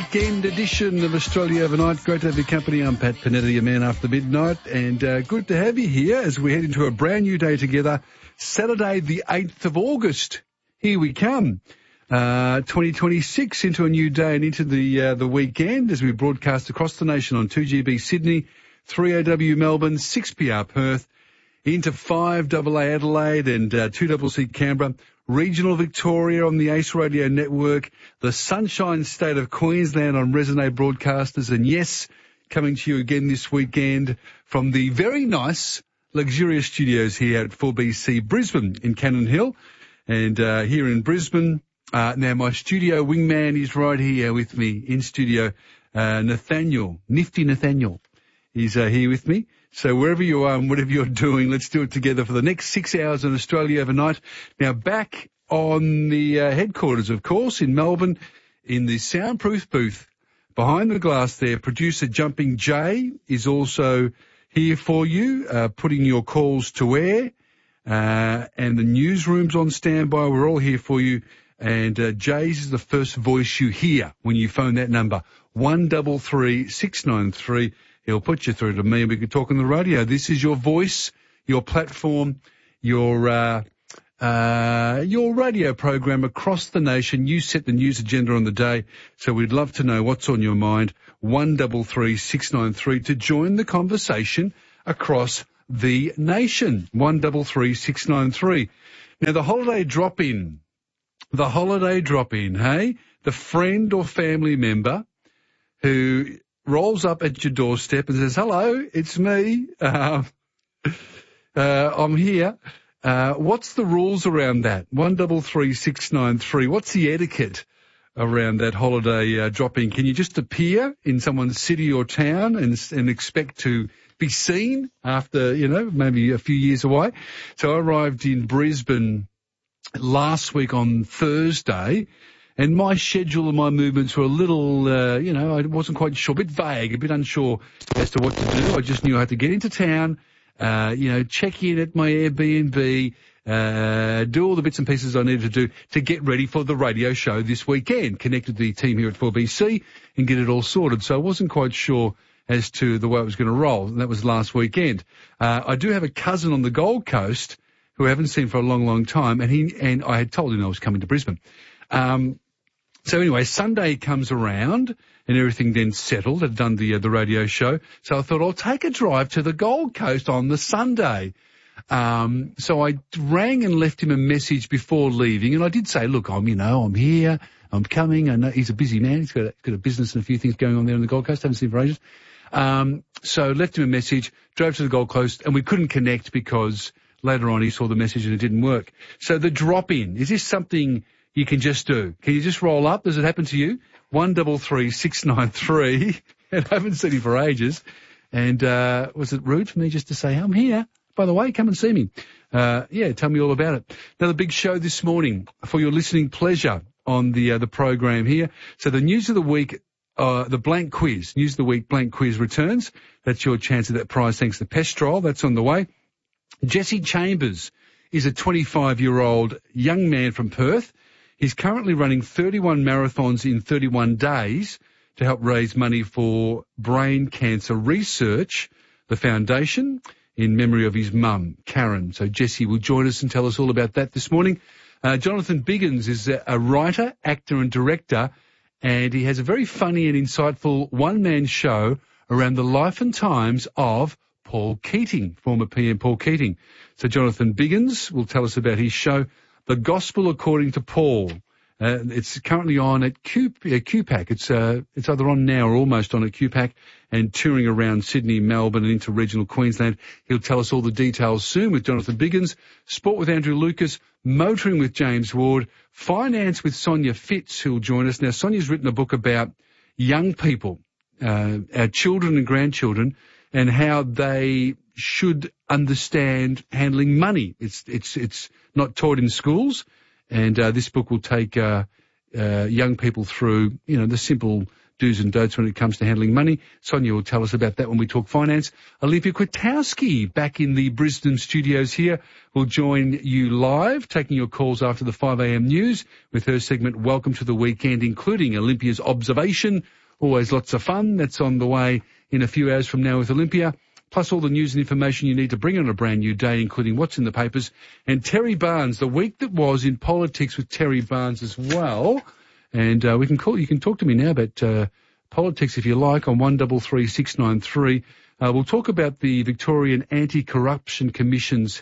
weekend edition of Australia Overnight. Great to have your company. I'm Pat Panetta, your man after midnight, and good to have you here as we head into a brand new day together. Saturday, the 8th of August. Here we come. 2026 into a new day and into the weekend as we broadcast across the nation on 2GB Sydney, 3AW Melbourne, 6PR Perth, into 5AA Adelaide and 2CC Canberra. Regional Victoria on the Ace Radio Network, the Sunshine State of Queensland on Resonate Broadcasters, and yes, coming to you again this weekend from the very nice, luxurious studios here at 4BC Brisbane in Cannon Hill. And here in Brisbane, now my studio wingman is right here with me in studio, Nathaniel, Nifty Nathaniel. He's here with me. So wherever you are and whatever you're doing, let's do it together for the next 6 hours on Australia Overnight. Now back on the headquarters, of course, in Melbourne, in the soundproof booth behind the glass there, producer Jumping Jay is also here for you, putting your calls to air, and the newsroom's on standby. We're all here for you. And Jay's is the first voice you hear when you phone that number, 133 693. He'll put you through to me and we can talk on the radio. This is your voice, your platform, your radio program across the nation. You set the news agenda on the day. So we'd love to know what's on your mind. 133 693 to join the conversation across the nation. 133 693. Now the holiday drop-in, hey? The friend or family member who rolls up at your doorstep and says, hello, it's me. I'm here. What's the rules around that? 133 693. What's the etiquette around that holiday drop-in? Can you just appear in someone's city or town and expect to be seen after, maybe a few years away? So I arrived in Brisbane last week on Thursday, and my schedule and my movements were a little, I wasn't quite sure, a bit vague, a bit unsure as to what to do. I just knew I had to get into town, check in at my Airbnb, do all the bits and pieces I needed to do to get ready for the radio show this weekend, connect with the team here at 4BC and get it all sorted. So I wasn't quite sure as to the way it was going to roll, and that was last weekend. I do have a cousin on the Gold Coast who I haven't seen for a long, long time, and I had told him I was coming to Brisbane. So anyway, Sunday comes around and everything then settled. I'd done the radio show. So I thought I'll take a drive to the Gold Coast on the Sunday. So I rang and left him a message before leaving. And I did say, look, I'm here. I'm coming. I know he's a busy man. He's got a business and a few things going on there on the Gold Coast. Haven't seen him for ages. So left him a message, drove to the Gold Coast, and we couldn't connect because later on he saw the message and it didn't work. So the drop-in, is this something you can just do? Can you just roll up? Does it happen to you? 133 693. And I haven't seen him for ages. And was it rude for me just to say, I'm here? By the way, come and see me. Tell me all about it. Another big show this morning for your listening pleasure on the program here. So the news of the week, the blank quiz, news of the week blank quiz returns. That's your chance at that prize thanks to Pestrol. That's on the way. Jesse Chambers is a 25-year-old young man from Perth. He's currently running 31 marathons in 31 days to help raise money for brain cancer research, the foundation, in memory of his mum, Karen. So Jesse will join us and tell us all about that this morning. Jonathan Biggins is a writer, actor and director, and he has a very funny and insightful one-man show around the life and times of Paul Keating, former PM Paul Keating. So Jonathan Biggins will tell us about his show, The Gospel According to Paul. It's currently on at QPAC. It's either on now or almost on at QPAC and touring around Sydney, Melbourne and into regional Queensland. He'll tell us all the details soon with Jonathan Biggins. Sport with Andrew Lucas, motoring with James Ward, finance with Sonia Fitz, who'll join us. Now, Sonia's written a book about young people, our children and grandchildren, and how they should understand handling money. It's not taught in schools, and this book will take young people through, the simple do's and don'ts when it comes to handling money. Sonia will tell us about that when we talk finance. Olympia Kwiatkowski back in the Brisbane studios here will join you live, taking your calls after the 5 a.m. news with her segment Welcome to the Weekend, including Olympia's Observation. Always lots of fun. That's on the way in a few hours from now with Olympia. Plus all the news and information you need to bring on a brand new day, including what's in the papers. And Terry Barnes, the week that was in politics with Terry Barnes as well. And you can talk to me now about politics if you like on 133693. We'll talk about the Victorian Anti-Corruption Commission's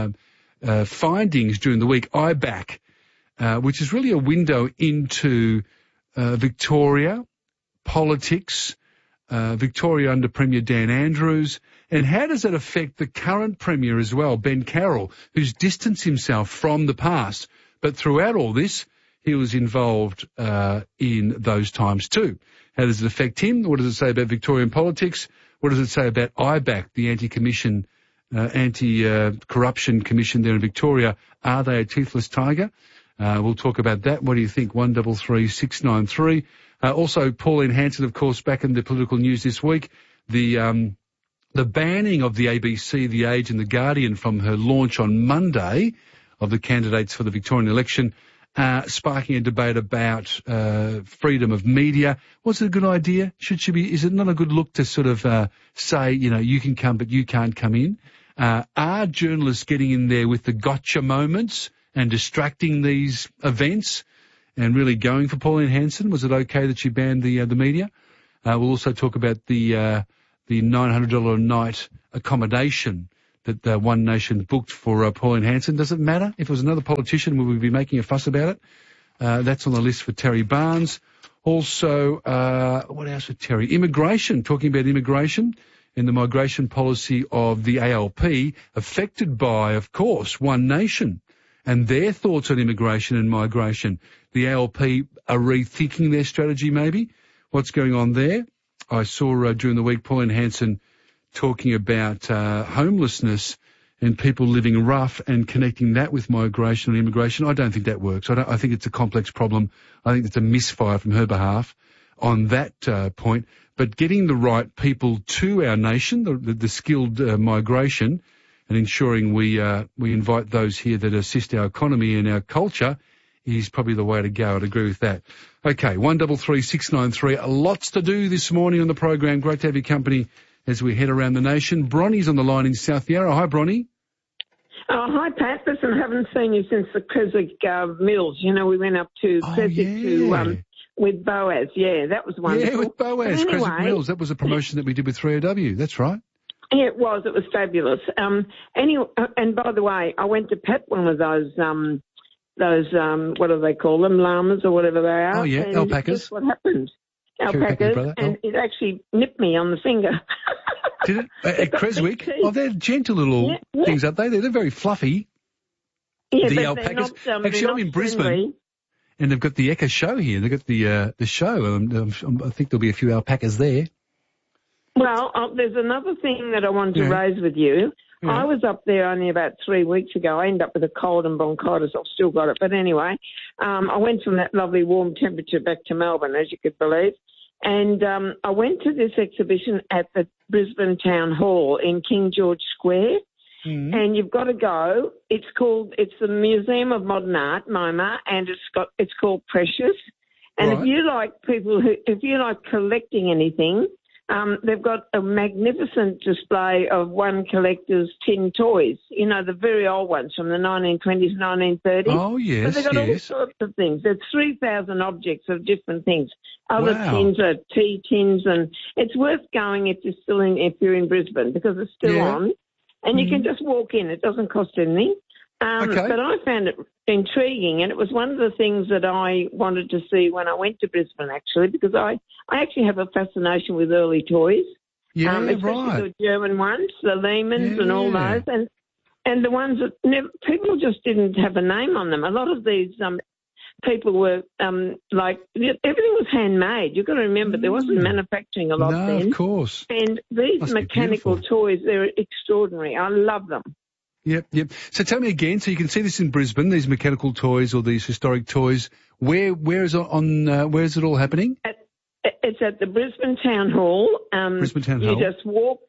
findings during the week, IBAC, which is really a window into Victoria, politics, Victoria under Premier Dan Andrews, and how does that affect the current Premier as well, Ben Carroll, who's distanced himself from the past, but throughout all this, he was involved in those times too. How does it affect him? What does it say about Victorian politics? What does it say about IBAC, the Anti-Corruption Commission there in Victoria? Are they a toothless tiger? We'll talk about that. What do you think? 133693. Also, Pauline Hanson, of course, back in the political news this week. The banning of the ABC, The Age and The Guardian from her launch on Monday of the candidates for the Victorian election, sparking a debate about freedom of media. Was it a good idea? Is it not a good look to sort of say, you can come but you can't come in? Are journalists getting in there with the gotcha moments and distracting these events and really going for Pauline Hanson? Was it okay that she banned the media? We'll also talk about the $900 a night accommodation that One Nation booked for Pauline Hanson. Does it matter? If it was another politician, would we be making a fuss about it? That's on the list for Terry Barnes. Also, what else with Terry? Immigration, talking about immigration and the migration policy of the ALP, affected by, of course, One Nation and their thoughts on immigration and migration. The ALP are rethinking their strategy maybe. What's going on there? I saw during the week Pauline Hanson talking about homelessness and people living rough and connecting that with migration and immigration. I don't think that works. I think it's a complex problem. I think it's a misfire from her behalf on that point. But getting the right people to our nation, the skilled migration, and ensuring we invite those here that assist our economy and our culture is probably the way to go. I'd agree with that. Okay, 133693. Lots to do this morning on the program. Great to have your company as we head around the nation. Bronnie's on the line in South Yarra. Hi, Bronnie. Oh, hi, Pat. Listen, I haven't seen you since the Creswick Mills. We went up to Creswick with Boaz. Yeah, that was wonderful. Yeah, with Boaz, anyway, Creswick Mills. That was a promotion that we did with 3OW. That's right. Yeah, it was. It was fabulous. Anyway, and by the way, I went to pet one of those what do they call them, llamas or whatever they are. Oh, yeah, and alpacas. Guess what happened? Alpacas, and it actually nipped me on the finger. Did it? At Creswick? Oh, they're gentle little things, aren't they? They're very fluffy. Yeah, the alpacas. Not, actually, I'm in Brisbane, friendly. And they've got the Echo show here. They've got the show. I think there'll be a few alpacas there. Well, there's another thing that I wanted to raise with you. Yeah. I was up there only about 3 weeks ago. I ended up with a cold and bronchitis. I've still got it. But anyway, I went from that lovely warm temperature back to Melbourne, as you could believe. And I went to this exhibition at the Brisbane Town Hall in King George Square. Mm-hmm. And you've got to go. It's the Museum of Modern Art, MoMA, and it's called Precious. And if you like collecting anything, they've got a magnificent display of one collector's tin toys, the very old ones from the 1920s, 1930s. Oh, yes, but they've got all sorts of things. There's 3,000 objects of different things. Other tins are tea tins, and it's worth going if you're in Brisbane, because it's still on. And you can just walk in. It doesn't cost anything. But I found it intriguing, and it was one of the things that I wanted to see when I went to Brisbane, actually, because I actually have a fascination with early toys. Yeah, especially the German ones, the Lehmans and all those, and the ones that people just didn't have a name on them. A lot of these people were everything was handmade. You've got to remember there wasn't manufacturing a lot then. No, of course. And these mechanical toys, they're extraordinary. I love them. Yep. So tell me again, so you can see this in Brisbane, these mechanical toys or these historic toys. Where is it all happening? It's It's at the Brisbane Town Hall. Brisbane Town Hall. You just walk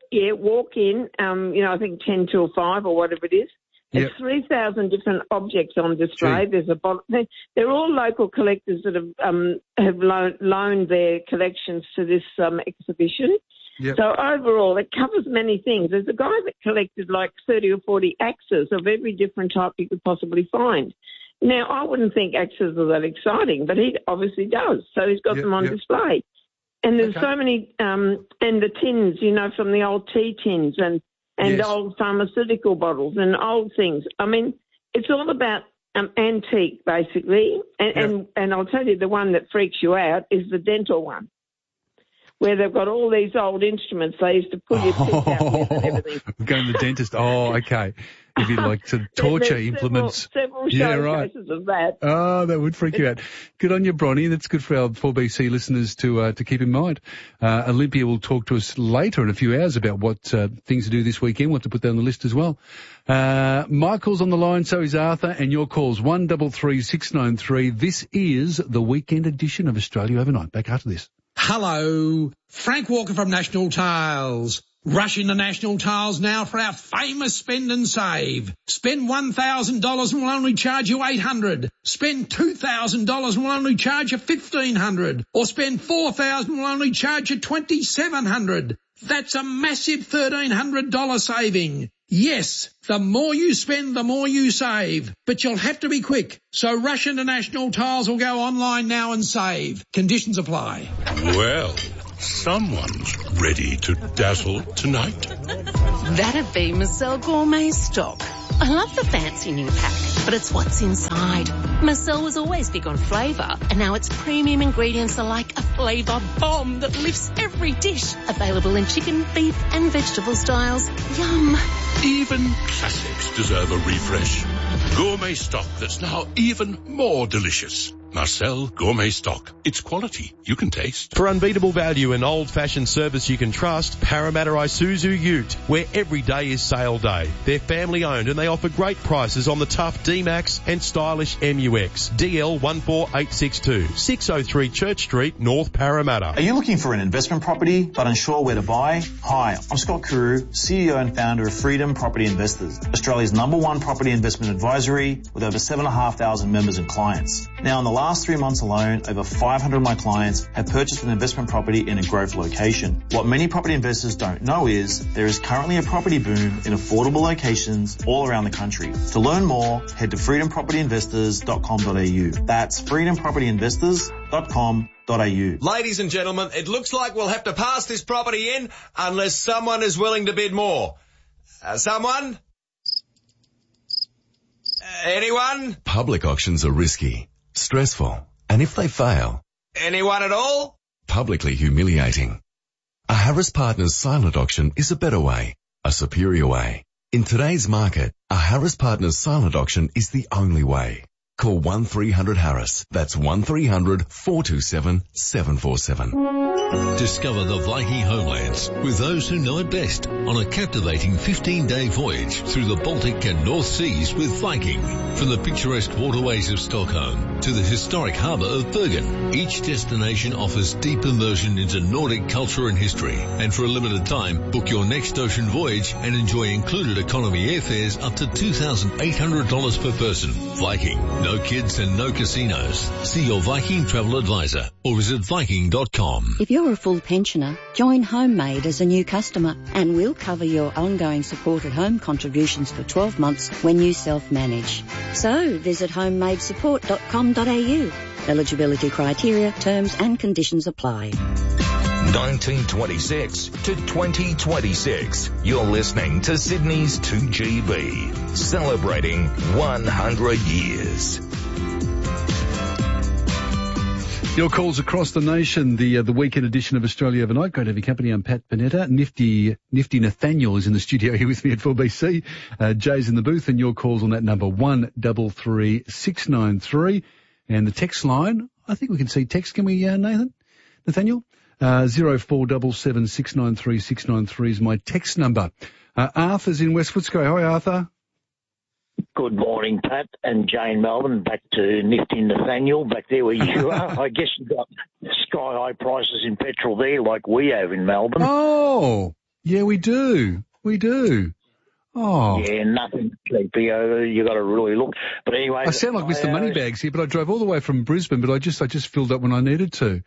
in, I think 10 till 5 or whatever it is. There's 3,000 different objects on display. Gee. There's they're all local collectors that have loaned their collections to this exhibition. Yep. So overall, it covers many things. There's a guy that collected like 30 or 40 axes of every different type you could possibly find. Now, I wouldn't think axes are that exciting, but he obviously does. So he's got them on display. And there's so many, and the tins, from the old tea tins and old pharmaceutical bottles and old things. I mean, it's all about antique, basically. And I'll tell you, the one that freaks you out is the dental one, where they've got all these old instruments. They used to pull your teeth out with and everything. Going to the dentist. Oh, okay. If you like to torture implements. Several showcases of that. Oh, that would freak you out. Good on you, Bronnie. That's good for our 4BC listeners to keep in mind. Olympia will talk to us later in a few hours about what things to do this weekend, what to put down the list as well. Michael's on the line, so is Arthur, and your calls 133 693. This is the weekend edition of Australia Overnight. Back after this. Hello, Frank Walker from National Tiles. Rush into National Tiles now for our famous spend and save. Spend $1,000 and we'll only charge you $800. Spend $2,000 and we'll only charge you $1,500. Or spend $4,000 and we'll only charge you $2,700. That's a massive $1,300 saving. Yes, the more you spend, the more you save. But you'll have to be quick. So rush into National Tiles or go online now and save. Conditions apply. Well, someone's ready to dazzle tonight. That'd be Marcel Gourmet Stock. I love the fancy new pack, but it's what's inside. Marcel was always big on flavour, and now its premium ingredients are like a flavour bomb that lifts every dish. Available in chicken, beef and vegetable styles. Yum. Even classics deserve a refresh. Gourmet stock that's now even more delicious. Marcel Gourmet Stock. It's quality you can taste. For unbeatable value and old-fashioned service you can trust, Parramatta Isuzu Ute, where every day is sale day. They're family-owned and they offer great prices on the tough D-Max and stylish MUX. DL 14862, 603 Church Street, North Parramatta. Are you looking for an investment property but unsure where to buy? Hi, I'm Scott Carew, CEO and founder of Freedom Property Investors, Australia's #1 property investment advisory with over 7,500 members and clients. Now, in the last 3 months alone, over 500 of my clients have purchased an investment property in a growth location. What many property investors don't know is there is currently a property boom in affordable locations all around the country. To learn more, head to freedompropertyinvestors.com.au. That's freedompropertyinvestors.com.au. Ladies and gentlemen, it looks like we'll have to pass this property in unless someone is willing to bid more. Someone? Anyone? Public auctions are risky, stressful, and if they fail... Anyone at all? Publicly humiliating. A Harris Partners silent auction is a better way, a superior way. In today's market, a Harris Partners silent auction is the only way. Call 1300-HARRIS. That's 1300-427-747. Discover the Viking homelands with those who know it best on a captivating 15-day voyage through the Baltic and North Seas with Viking. From the picturesque waterways of Stockholm to the historic harbour of Bergen, each destination offers deep immersion into Nordic culture and history. And for a limited time, book your next ocean voyage and enjoy included economy airfares up to $2,800 per person. Viking. No kids and no casinos. See your Viking travel advisor or visit Viking.com. If you're a full pensioner, join Homemade as a new customer and we'll cover your ongoing supported home contributions for 12 months when you self-manage. So visit homemadesupport.com.au. Eligibility criteria, terms and conditions apply. 1926 to 2026. You're listening to Sydney's 2GB, celebrating 100 years. Your calls across the nation, the weekend edition of Australia Overnight. Great to have your company. I'm Pat Panetta. Nifty Nathaniel is in the studio here with me at 4BC. Jay's in the booth, and your calls on that number 133 693. And the text line, I think we can see text. Can we, Nathaniel? 0477 693 693 is my text number. Arthur's in West Footscray. Hi, Arthur. Good morning, Pat and Jane Melbourne. Back to Nifty Nathaniel, back there where you are. I guess you've got sky-high prices in petrol there like we have in Melbourne. Oh, yeah, we do. We do. Oh. Yeah, nothing cheap. You got to really look. But anyway, I sound like Mr. Moneybags here, but I drove all the way from Brisbane, but I just filled up when I needed to.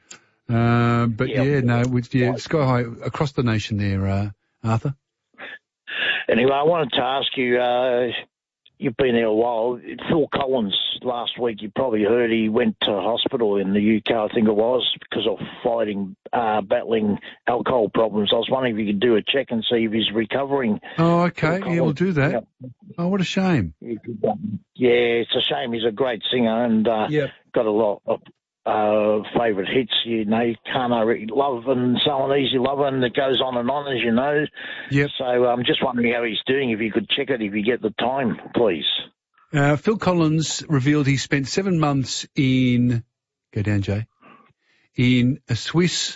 Sky High across the nation there, Arthur. Anyway, I wanted to ask you, you've been there a while. Phil Collins, last week, you probably heard he went to hospital in the UK, I think it was, because of battling alcohol problems. I was wondering if you could do a check and see if he's recovering. Oh, okay. Yeah, we'll do that. Yep. Oh, what a shame. Yeah, it's a shame. He's a great singer and got a lot of favourite hits, you know, Can't I Love and So On, Easy Lover, and it goes on and on, as you know. Yep. So I'm just wondering how he's doing, if you could check it, if you get the time, please. Phil Collins revealed he spent 7 months in a Swiss.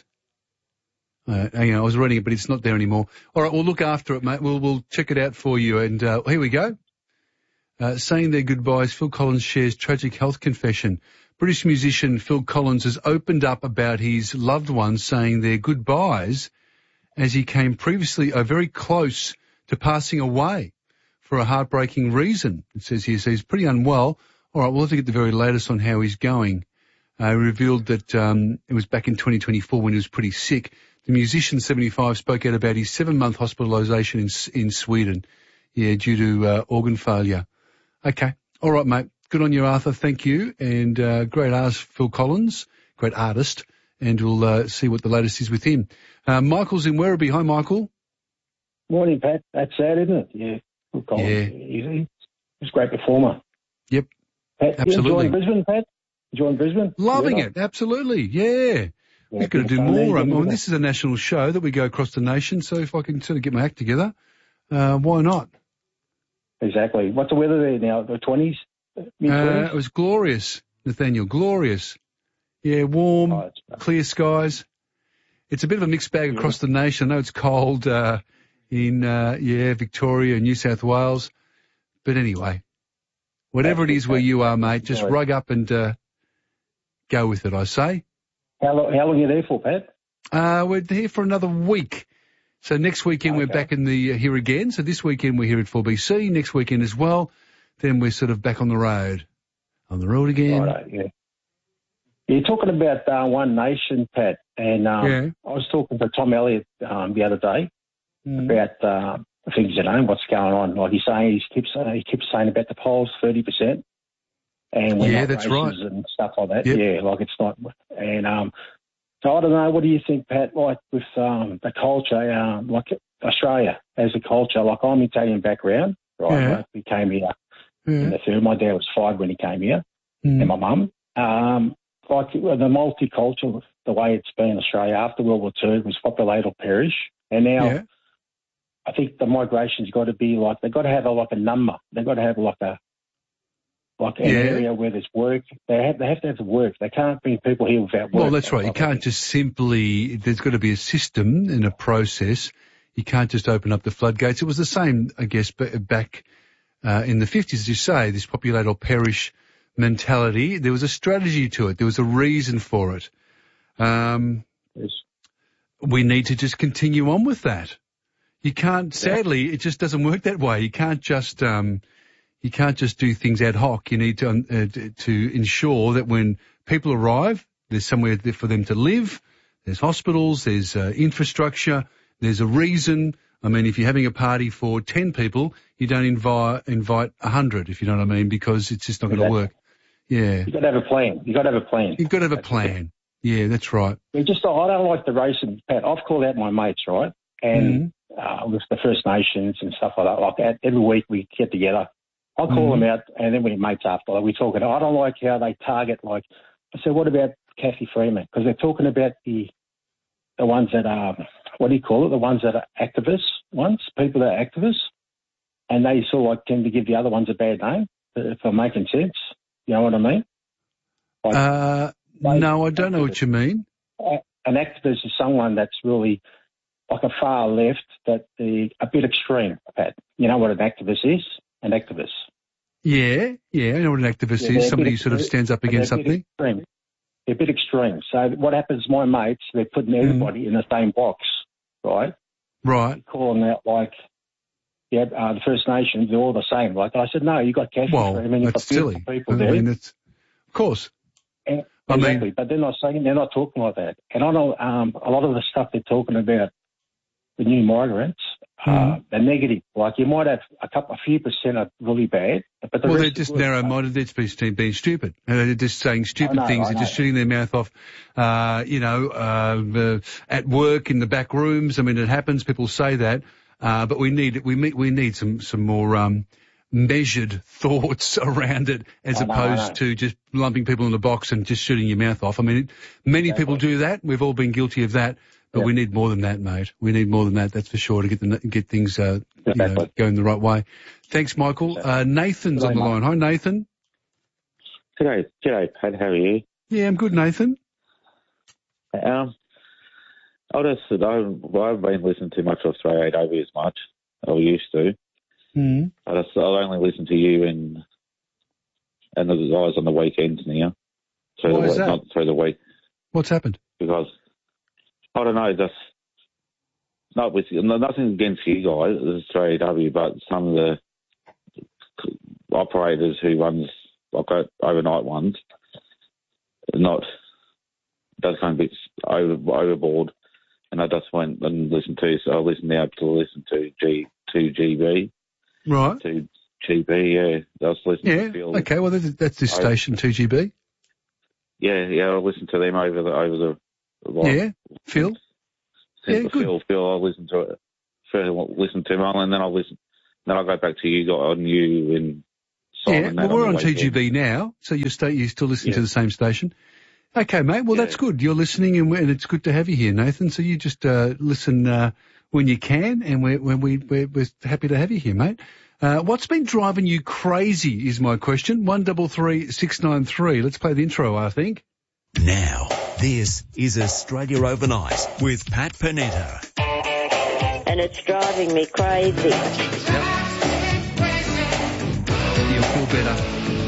I was reading it, but it's not there anymore. All right, we'll look after it, mate. We'll check it out for you. And here we go. Saying their goodbyes, Phil Collins shares tragic health confession. British musician Phil Collins has opened up about his loved ones saying their goodbyes as he came previously very close to passing away for a heartbreaking reason. It says here, so he's pretty unwell. All right, we'll have to get the very latest on how he's going. He revealed that it was back in 2024 when he was pretty sick. The musician, 75, spoke out about his 7-month hospitalisation in Sweden, due to organ failure. Okay. All right, mate. Good on you, Arthur. Thank you. And great artist, Phil Collins, great artist. And we'll see what the latest is with him. Michael's in Werribee. Hi, Michael. Morning, Pat. That's sad, isn't it? Yeah. Phil Collins. Yeah. He's a great performer. Yep. Pat, absolutely. You enjoying Brisbane, Pat? Enjoying Brisbane? Loving it. Absolutely. Yeah. We've got to do more. This is a national show that we go across the nation. So if I can sort of get my act together, why not? Exactly. What's the weather there now? The 20s? It was glorious, Nathaniel. Glorious. Yeah, warm, clear skies. It's a bit of a mixed bag across the nation. I know it's cold in Victoria and New South Wales. But anyway, whatever it is where you are, mate, just rug up and go with it, I say. How long are you there for, Pat? We're here for another week. So next weekend we're back in here again. So this weekend we're here at 4BC. Next weekend as well. Then we're sort of back on the road. On the road again. Right, yeah. You're talking about One Nation, Pat, and I was talking to Tom Elliott the other day about things, what's going on. Like he keeps saying about the polls, 30%. And that's right. And stuff like that. Yep. Yeah, like it's not. And so I don't know, what do you think, Pat, like with the culture, like Australia as a culture, like I'm Italian background, right? Yeah. Like we came here in the third. My dad was 5 when he came here, and my mum. Like the multicultural, the way it's been in Australia after World War II was populate or perish. And now I think the migration's got to be like, they've got to have a number. They've got to have an area where there's work. They have to have the work. They can't bring people here without work. Well, that's right. You can't just simply, there's got to be a system and a process. You can't just open up the floodgates. It was the same, I guess, back in the 50s, as you say, this populate or perish mentality. There was a strategy to it. There was a reason for it. We need to just continue on with that. You can't, sadly, it just doesn't work that way. You can't just do things ad hoc. You need to ensure that when people arrive, there's somewhere there for them to live. There's hospitals, there's infrastructure, there's a reason. I mean, if you're having a party for 10 people, you don't invite 100, if you know what I mean, because it's just not going to work. Yeah. You've got to have a plan. You've got to have a plan. Yeah, that's right. I don't like the racing, Pat. I've called out my mates, right? And with the First Nations and stuff like that. Like every week we get together. I'll call them out, and then we're mates after. Like, we talk. I don't like how they target. Like, I said, what about Kathy Freeman? Because they're talking about the ones that are, what do you call it? The ones that are activists ones, people that are activists, and they sort of like tend to give the other ones a bad name. If I'm making sense, you know what I mean? No, I don't know what you mean. An activist is someone that's really like a far left, a bit extreme, Pat. You know what an activist is? An activist. Yeah, I know what an activist is. Somebody who sort of stands up against something. They're a bit extreme. So what happens, my mates, they're putting everybody in the same box, right? Right. Calling out like, the First Nations, they're all the same. Like I said, no, you got cash. Well, I mean, you've got silly. people there. Of course. Exactly, but they're not talking like that. And I know a lot of the stuff they're talking about, the new migrants, are negative. Like you might have a few percent are really bad, but they're just narrow-minded. They're just being stupid. They're just saying stupid things. They're just shooting their mouth off. At work in the back rooms. I mean, it happens. People say that, but we need some more measured thoughts around it, as opposed to just lumping people in the box and just shooting your mouth off. I mean, many people do that. We've all been guilty of that. But we need more than that, mate. We need more than that, that's for sure, to get things going the right way. Thanks, Michael. Nathan's on the line. Hi, Nathan. G'day, Pat. How are you? Yeah, I'm good, Nathan. I haven't been listening too much of 3AW as much. I used to. I'll only listen to you and the guys on the weekends now. Why is that? Not through the week. What's happened? Because I don't know, just nothing against you guys, this is 3AW, but some of the operators who runs overnight ones, does kind of bit overboard, and I just went and listened to. So I listened to 2GB. Right. 2GB, yeah. I was listening to Phil. Okay. Well, that's this station, 2GB. Yeah. I listened to them over the. Phil. Yeah, good. Phil, I listened to it. Listen to him, and then I go back to you and Simon. Yeah, well, we're on 2GB now, so you still listen to the same station. Okay, mate. Well, that's good. You're listening, and it's good to have you here, Nathan. So you just listen when you can, and we're happy to have you here, mate. What's been driving you crazy is my question. 133 693. Let's play the intro, I think. Now, this is Australia Overnight with Pat Panetta. And it's driving me crazy. You'll feel better.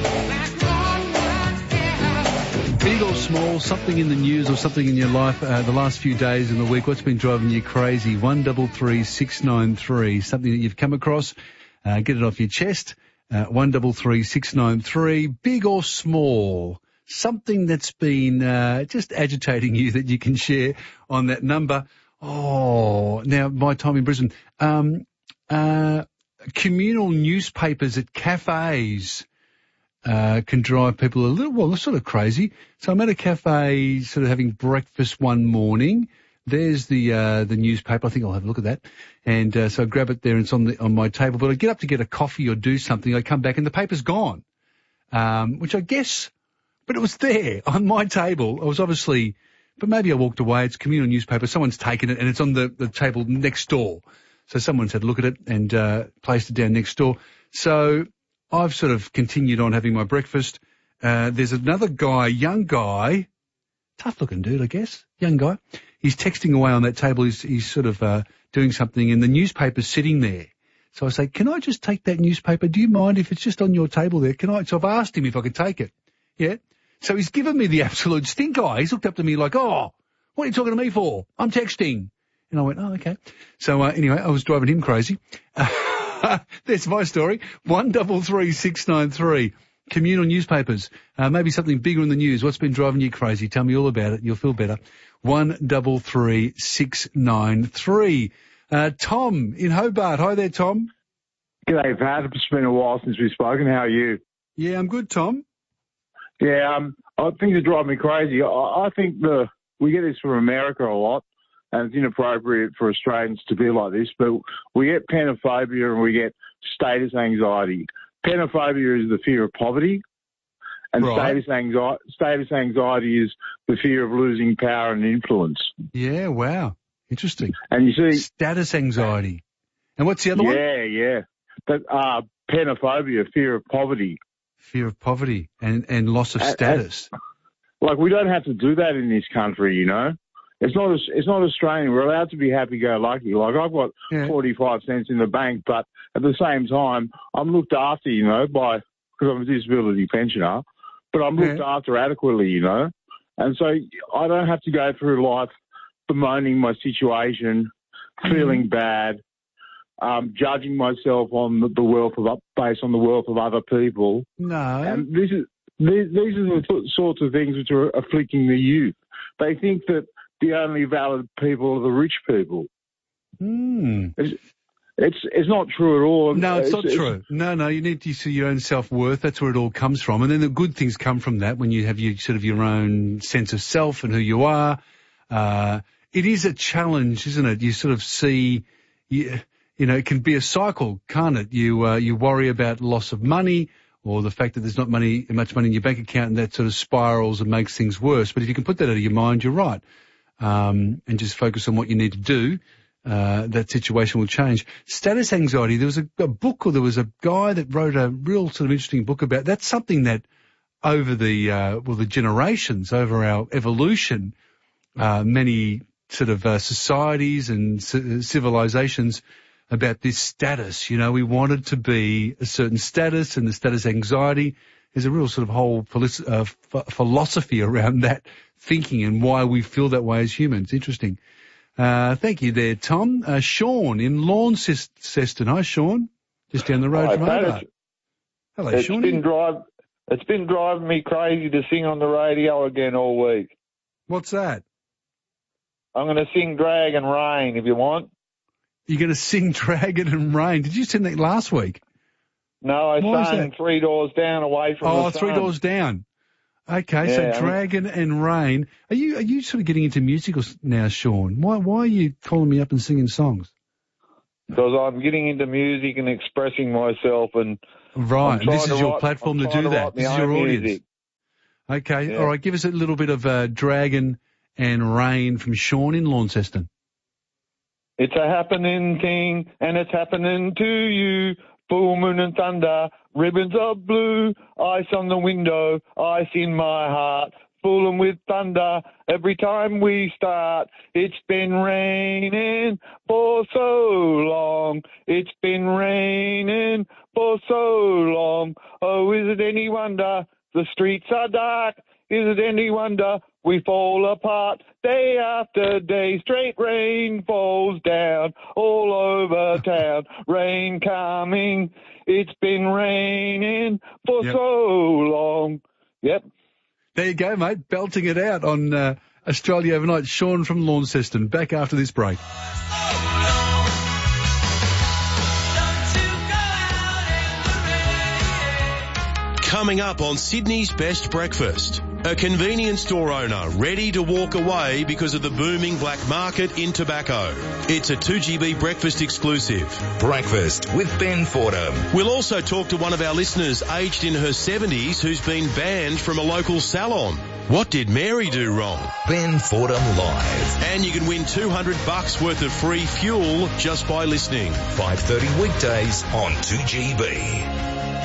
Big or small, something in the news or something in your life the last few days in the week, what's been driving you crazy? 133 693. Something that you've come across, get it off your chest. 133 693. Big or small. Something that's been just agitating you that you can share on that number. Oh, now my time in Brisbane. Communal newspapers at cafes can drive people sort of crazy. So I'm at a cafe sort of having breakfast one morning. There's the newspaper. I think I'll have a look at that. And so I grab it there and it's on my table. But I get up to get a coffee or do something. I come back and the paper's gone, which I guess... But it was there on my table. I was obviously, but maybe I walked away. It's a communal newspaper. Someone's taken it and it's on the table next door. So someone's had a look at it and placed it down next door. So I've sort of continued on having my breakfast. There's another guy, young guy, tough looking dude, I guess, young guy. He's texting away on that table. He's sort of doing something and the newspaper's sitting there. So I say, can I just take that newspaper? Do you mind if it's just on your table there? So I've asked him if I could take it. Yeah. So he's given me the absolute stink eye. He's looked up to me like, oh, what are you talking to me for? I'm texting. And I went, oh, okay. So anyway, I was driving him crazy. That's my story. 133 693. Communal newspapers. Maybe something bigger in the news. What's been driving you crazy? Tell me all about it. You'll feel better. 133 693. Tom in Hobart. Hi there, Tom. G'day, Pat. It's been a while since we've spoken. How are you? Yeah, I'm good, Tom. Yeah, things are driving me crazy. I think we get this from America a lot, and it's inappropriate for Australians to be like this, but we get panophobia and we get status anxiety. Panophobia is the fear of poverty, and status anxiety is the fear of losing power and influence. Yeah, wow. Interesting. And you see... Status anxiety. And what's the other one? Yeah. But panophobia, fear of poverty. Fear of poverty and loss of status. We don't have to do that in this country, you know. It's not Australian. We're allowed to be happy-go-lucky. Like, I've got 45 cents in the bank, but at the same time, I'm looked after, you know, by because I'm a disability pensioner, but I'm looked after adequately, you know. And so I don't have to go through life bemoaning my situation, feeling bad, judging myself on the wealth based on the wealth of other people. No. And these are the sorts of things which are afflicting the youth. They think that the only valid people are the rich people. It's not true at all. No, it's not true. No, you need to see your own self-worth. That's where it all comes from. And then the good things come from that when you have your own sense of self and who you are. It is a challenge, isn't it? You sort of see, you know, it can be a cycle, can't it? You worry about loss of money or the fact that there's not much money in your bank account, and that sort of spirals and makes things worse. But if you can put that out of your mind, you're right. And just focus on what you need to do. That situation will change. Status anxiety, there was a book, or there was a guy that wrote a real sort of interesting book about that's something that over the generations, over our evolution, many sort of societies and civilizations about this status. You know, we wanted to be a certain status, and the status anxiety is a real sort of whole philosophy around that thinking and why we feel that way as humans. Interesting. Thank you there, Tom. Sean in Launceston. Hi, Sean. Just down the road from Hobart. Hello, Sean. It's been driving me crazy to sing on the radio again all week. What's that? I'm going to sing Dragon Rain if you want. You're going to sing Dragon and Rain. Did you sing that last week? No, I sang 3 Doors Down away from the sun. 3 Doors Down. Okay, yeah, so Dragon and Rain. Are you sort of getting into musicals now, Sean? Why are you calling me up and singing songs? Because I'm getting into music and expressing myself, and right, and this is your platform to do that. This is your audience. Music. Okay, yeah. All right. Give us a little bit of Dragon and Rain from Sean in Launceston. It's a happening thing, and it's happening to you. Full moon and thunder, ribbons of blue, ice on the window, ice in my heart, fooling with thunder every time we start. It's been raining for so long, it's been raining for so long. Oh, is it any wonder the streets are dark? Is it any wonder we fall apart? Day after day, straight rain falls down all over town. Rain coming, it's been raining for so long. Yep. There you go, mate. Belting it out on Australia Overnight. Sean from Launceston. Back after this break. Coming up on Sydney's Best Breakfast, a convenience store owner ready to walk away because of the booming black market in tobacco. It's a 2GB breakfast exclusive. Breakfast with Ben Fordham. We'll also talk to one of our listeners aged in her 70s who's been banned from a local salon. What did Mary do wrong? Ben Fordham Live. And you can win $200 worth of free fuel just by listening. 5:30 weekdays on 2GB.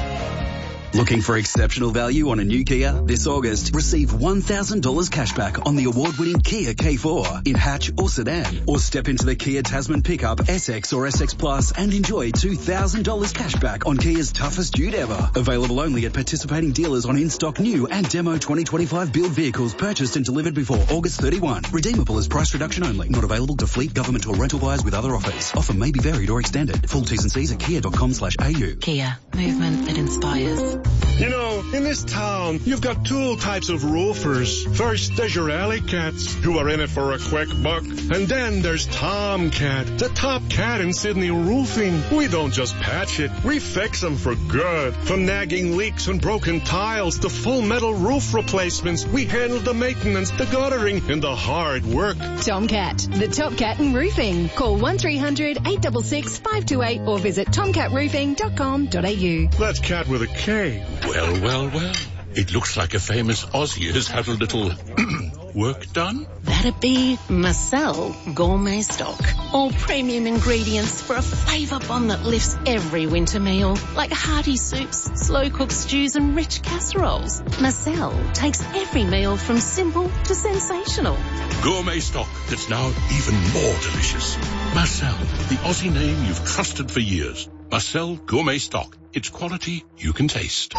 Looking for exceptional value on a new Kia? This August, receive $1,000 cashback on the award-winning Kia K4 in hatch or sedan. Or step into the Kia Tasman pickup, SX or SX Plus and enjoy $2,000 cashback on Kia's toughest dude ever. Available only at participating dealers on in-stock new and demo 2025 build vehicles purchased and delivered before August 31. Redeemable as price reduction only. Not available to fleet, government or rental buyers with other offers. Offer may be varied or extended. Full T's and C's at kia.com/au. Kia. Movement that inspires. You know, in this town, you've got two types of roofers. First, there's your alley cats, who are in it for a quick buck. And then there's Tomcat, the top cat in Sydney roofing. We don't just patch it, we fix them for good. From nagging leaks and broken tiles to full metal roof replacements, we handle the maintenance, the guttering, and the hard work. Tomcat, the top cat in roofing. Call 1300 866 528 or visit tomcatroofing.com.au. That's cat with a K. Well. It looks like a famous Aussie has had a little work done. That'd be Marcel Gourmet Stock. All premium ingredients for a flavour bomb that lifts every winter meal. Like hearty soups, slow-cooked stews and rich casseroles. Marcel takes every meal from simple to sensational. Gourmet stock that's now even more delicious. Marcel, the Aussie name you've trusted for years. Marcel Gourmet Stock. It's quality you can taste.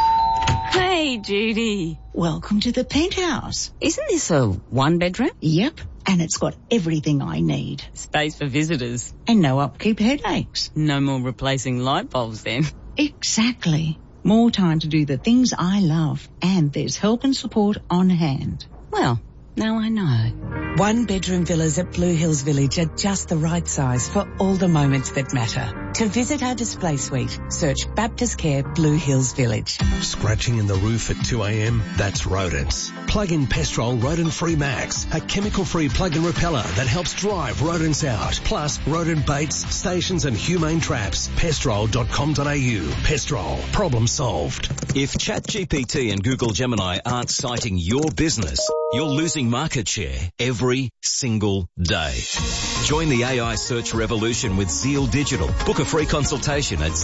Hey, Judy. Welcome to the penthouse. Isn't this a one-bedroom? Yep, and it's got everything I need. Space for visitors. And no upkeep headaches. No more replacing light bulbs then. Exactly. More time to do the things I love. And there's help and support on hand. Well, now I know. One-bedroom villas at Blue Hills Village are just the right size for all the moments that matter. To visit our display suite, search Baptist Care Blue Hills Village. Scratching in the roof at 2 a.m? That's rodents. Plug in Pestrol Rodent Free Max, a chemical-free plug-in repeller that helps drive rodents out. Plus rodent baits, stations and humane traps. Pestrol.com.au. Pestrol. Problem solved. If ChatGPT and Google Gemini aren't citing your business, you're losing market share every single day. Join the AI search revolution with Zeal Digital. Book a free consultation at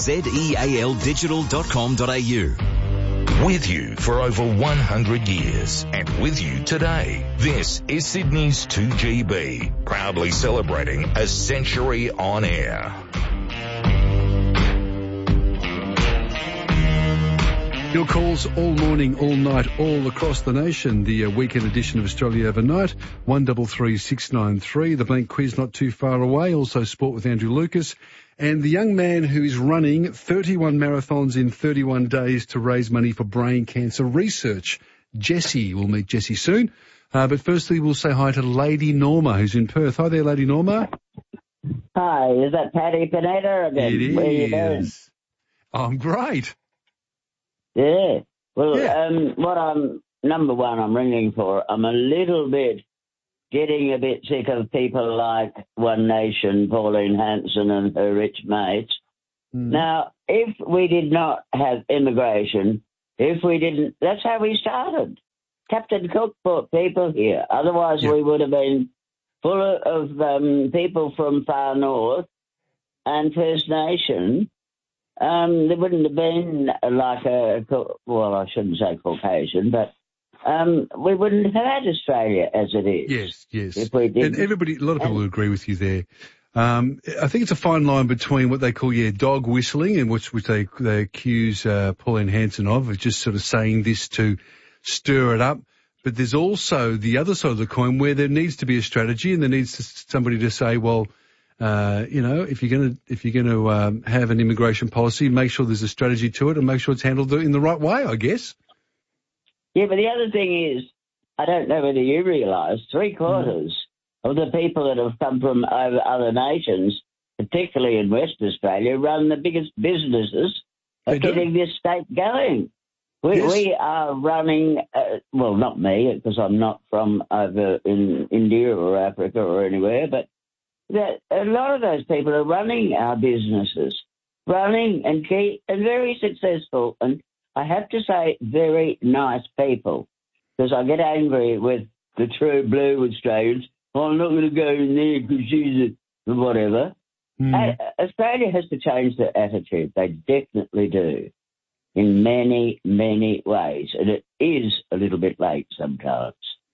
zeal.com.au. With you for over 100 years and with you today. This is Sydney's 2GB, proudly celebrating a century on air. Your calls all morning, all night, all across the nation. The weekend edition of Australia Overnight, 133693. The blank quiz not too far away. Also sport with Andrew Lucas. And the young man who is running 31 marathons in 31 days to raise money for brain cancer research, Jesse. We'll meet Jesse soon. But firstly, we'll say hi to Lady Norma, who's in Perth. Hi there, Lady Norma. Hi, is that Paddy Pineda again? It is. Where are you doing? I'm great. Yeah. Well, what I'm ringing for, I'm a little bit getting a bit sick of people like One Nation, Pauline Hanson and her rich mates. Now, if we did not have immigration, that's how we started. Captain Cook brought people here. Otherwise, we would have been full of people from far north and First Nation. There wouldn't have been like I shouldn't say Caucasian, but we wouldn't have had Australia as it is. Yes. If we didn't. And a lot of people would agree with you there. I think it's a fine line between what they call, dog whistling, and which they accuse Pauline Hanson of just sort of saying this to stir it up. But there's also the other side of the coin where there needs to be a strategy, and there needs somebody to say, well, if you're going to have an immigration policy, make sure there's a strategy to it and make sure it's handled in the right way, I guess. Yeah, but the other thing is, I don't know whether you realise, 3/4 of the people that have come from other nations, particularly in West Australia, run the biggest businesses of getting this state going. We are running, not me, because I'm not from over in India or Africa or anywhere, but that a lot of those people are running our businesses, and very successful, and I have to say very nice people, because I get angry with the true blue Australians. Oh, I'm not going to go in there because she's a whatever. Australia has to change their attitude. They definitely do, in many, many ways, and it is a little bit late sometimes.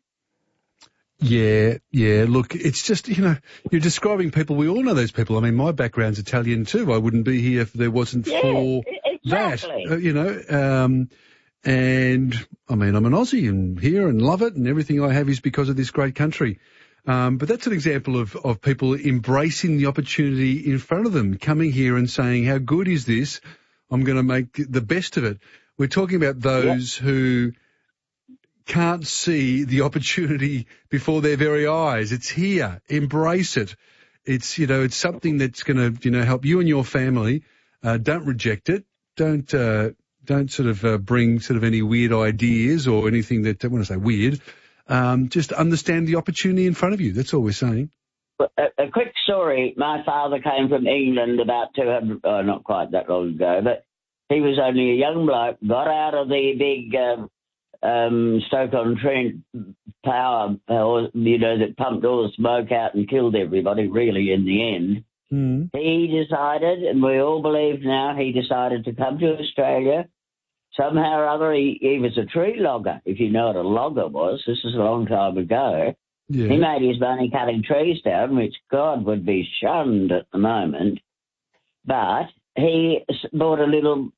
Yeah. Look, it's just, you're describing people. We all know those people. I mean, my background's Italian too. I wouldn't be here if there wasn't for exactly. that. And I mean, I'm an Aussie and here and love it, and everything I have is because of this great country. But that's an example of people embracing the opportunity in front of them, coming here and saying, how good is this? I'm going to make the best of it. We're talking about those who can't see the opportunity before their very eyes. It's here. Embrace it. It's, it's something that's going to, help you and your family. Don't reject it. Don't sort of bring sort of any weird ideas or anything that, when I say weird, just understand the opportunity in front of you. That's all we're saying. A quick story. My father came from England about 200, not quite that long ago, but he was only a young bloke, got out of the big Stoke-on-Trent power, that pumped all the smoke out and killed everybody, really, in the end. He decided, and we all believe now, he decided to come to Australia. Somehow or other, he was a tree logger, if you know what a logger was. This is a long time ago. Yeah. He made his money cutting trees down, which God would be shunned at the moment. But he bought a little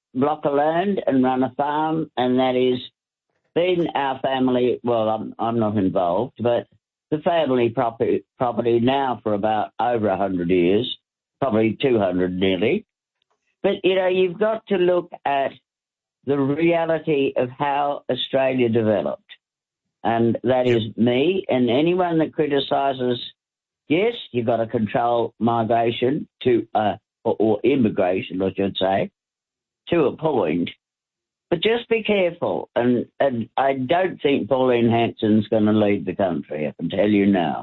block of land and run a farm, and that is been our family. Well, I'm not involved, but the family property now for about over 100 years, probably 200 nearly. But, you know, you've got to look at the reality of how Australia developed. And that is me and anyone that criticises, yes, you've got to control migration to, or immigration, I should say, to a point. But just be careful. And I don't think Pauline Hanson's going to lead the country, I can tell you now.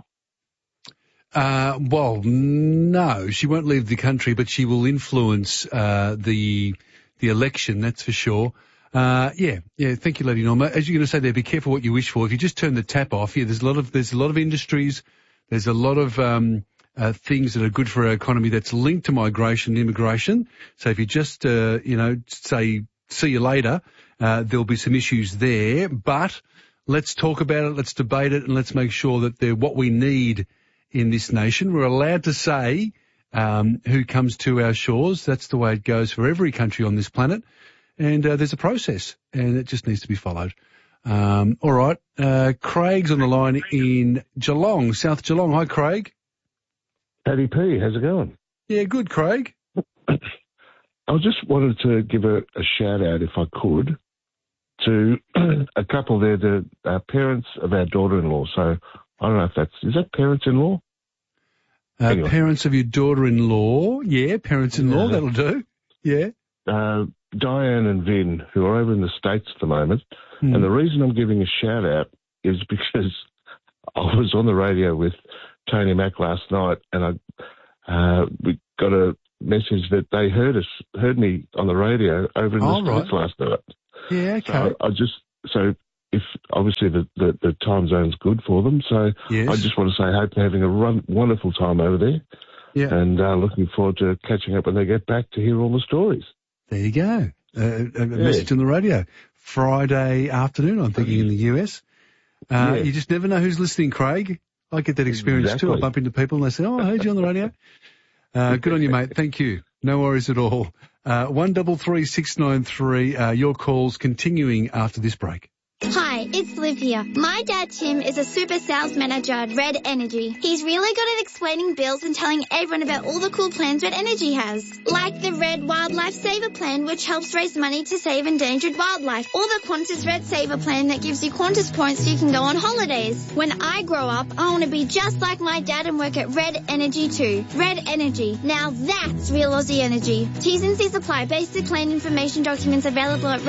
Well, no, she won't leave the country, but she will influence the election, that's for sure. Yeah. Thank you, Lady Norma. As you're going to say there, be careful what you wish for. If you just turn the tap off, there's a lot of industries, there's a lot of things that are good for our economy that's linked to migration and immigration. So if you just say see you later, there'll be some issues there. But let's talk about it, let's debate it, and let's make sure that they're what we need in this nation. We're allowed to say who comes to our shores. That's the way it goes for every country on this planet. And there's a process, and it just needs to be followed. All right. Craig's on the line in Geelong, South Geelong. Hi, Craig. Paddy P, how's it going? Yeah, good, Craig. I just wanted to give a shout-out, if I could, to a couple there, the parents of our daughter-in-law. So I don't know if is that parents-in-law? Anyway. Parents of your daughter-in-law. Yeah, parents-in-law, that'll do. Yeah. Diane and Vin, who are over in the States at the moment. And the reason I'm giving a shout-out is because I was on the radio with Tony Mack last night, and we got a message that they heard me on the radio over in the States last night. Yeah, okay. So if obviously the time zone's good for them, so yes. I just want to say I hope they're having a wonderful time over there. Yeah. And looking forward to catching up when they get back to hear all the stories. There you go. A message on the radio. Friday afternoon, I'm thinking, in the US. You just never know who's listening, Craig. I get that experience too. I bump into people and they say, I heard you on the radio. Good on you, mate. Thank you. No worries at all. 133693, your calls continuing after this break. Hi, it's Liv here. My dad Tim is a super sales manager at Red Energy. He's really good at explaining bills and telling everyone about all the cool plans Red Energy has. Like the Red Wildlife Saver Plan, which helps raise money to save endangered wildlife. Or the Qantas Red Saver Plan that gives you Qantas points so you can go on holidays. When I grow up, I want to be just like my dad and work at Red Energy too. Red Energy. Now that's real Aussie energy. T's and C's apply. Basic plan information documents available at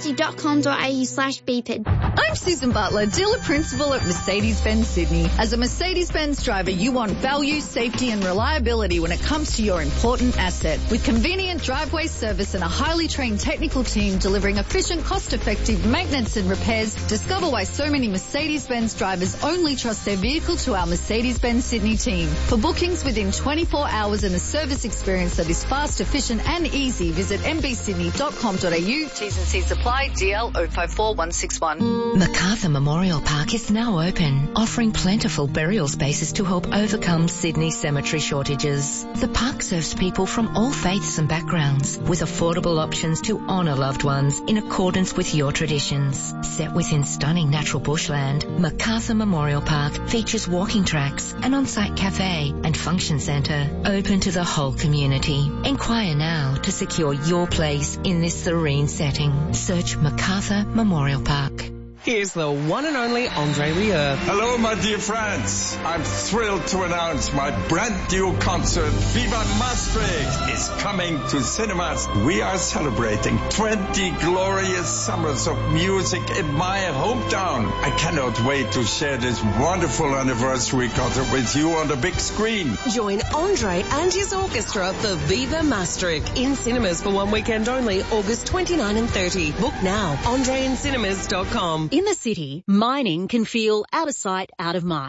redenergy.com.au/BPID. I'm Susan Butler, dealer principal at Mercedes-Benz Sydney. As a Mercedes-Benz driver, you want value, safety and reliability when it comes to your important asset. With convenient driveway service and a highly trained technical team delivering efficient, cost-effective maintenance and repairs, discover why so many Mercedes-Benz drivers only trust their vehicle to our Mercedes-Benz Sydney team. For bookings within 24 hours and a service experience that is fast, efficient and easy, visit mbsydney.com.au. T's and C's apply. DL 054161. MacArthur Memorial Park is now open, offering plentiful burial spaces to help overcome Sydney's cemetery shortages. The park serves people from all faiths and backgrounds, with affordable options to honour loved ones in accordance with your traditions. Set within stunning natural bushland, MacArthur Memorial Park features walking tracks, an on-site cafe and function centre open to the whole community. Inquire now to secure your place in this serene setting. Search MacArthur Memorial Park. Here's the one and only Andre Rieu. Hello, my dear friends. I'm thrilled to announce my brand new concert, Viva Maastricht, is coming to cinemas. We are celebrating 20 glorious summers of music in my hometown. I cannot wait to share this wonderful anniversary concert with you on the big screen. Join Andre and his orchestra for Viva Maastricht in cinemas for one weekend only, August 29 and 30. Book now, andreincinemas.com. In the city, mining can feel out of sight, out of mind.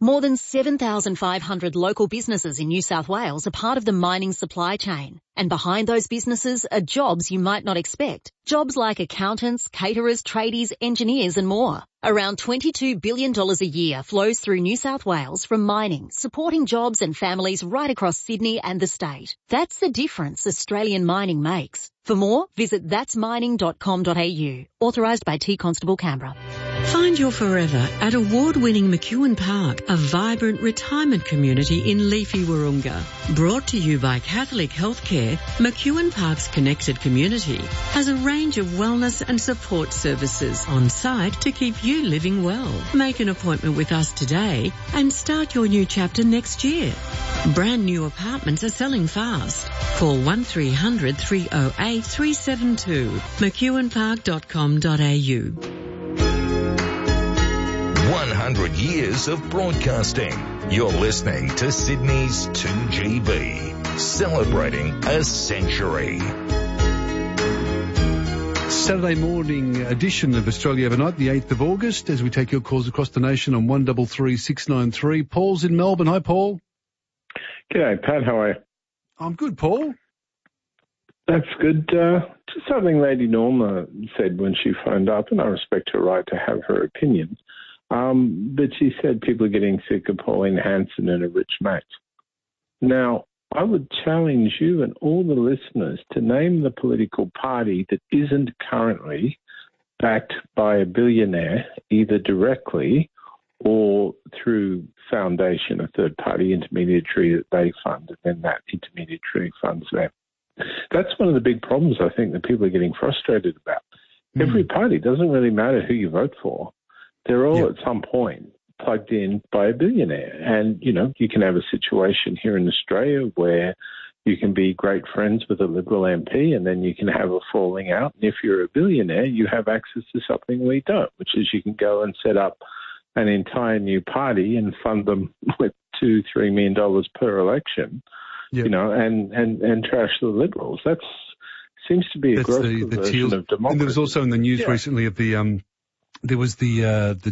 More than 7,500 local businesses in New South Wales are part of the mining supply chain. And behind those businesses are jobs you might not expect. Jobs like accountants, caterers, tradies, engineers and more. Around $22 billion a year flows through New South Wales from mining, supporting jobs and families right across Sydney and the state. That's the difference Australian mining makes. For more, visit thatsmining.com.au. Authorised by T Constable Canberra. Find your forever at award-winning McEwen Park, a vibrant retirement community in leafy Wahroonga. Brought to you by Catholic Healthcare, McEwen Park's connected community has a range of wellness and support services on site to keep you living well. Make an appointment with us today and start your new chapter next year. Brand new apartments are selling fast. Call 1300 308 372, mcewenpark.com.au. 100 years of broadcasting. You're listening to Sydney's 2GB, celebrating a century. Saturday morning edition of Australia Overnight, the 8th of August, as we take your calls across the nation on 133693. Paul's in Melbourne. Hi, Paul. G'day, Pat. How are you? I'm good, Paul. That's good. Just something Lady Norma said when she phoned up, and I respect her right to have her opinion. But she said people are getting sick of Pauline Hanson and a rich mate. Now, I would challenge you and all the listeners to name the political party that isn't currently backed by a billionaire, either directly or through foundation, a third-party intermediary that they fund, and then that intermediary funds them. That's one of the big problems I think that people are getting frustrated about. Every party, doesn't really matter who you vote for. They're all at some point plugged in by a billionaire. And, you know, you can have a situation here in Australia where you can be great friends with a Liberal MP and then you can have a falling out. And if you're a billionaire, you have access to something we don't, which is you can go and set up an entire new party and fund them with $2-3 million per election, you know, and trash the Liberals. That seems to be a gross version of democracy. And there was also in the news recently of the there was the